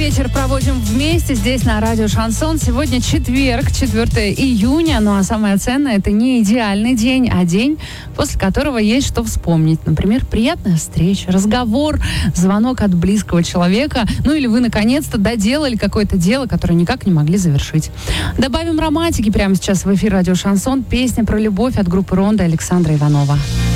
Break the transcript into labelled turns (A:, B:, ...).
A: вечер проводим вместе здесь на радио Шансон. Сегодня четверг, 4 июня. Ну а самое ценное, это не идеальный день, а день, после которого есть что вспомнить. Например, приятная встреча, разговор, звонок от близкого человека. Ну или вы наконец-то доделали какое-то дело, которое никак не могли завершить. Добавим романтики прямо сейчас в эфир радио Шансон. Песня про любовь от группы Ронда Александра Иванова.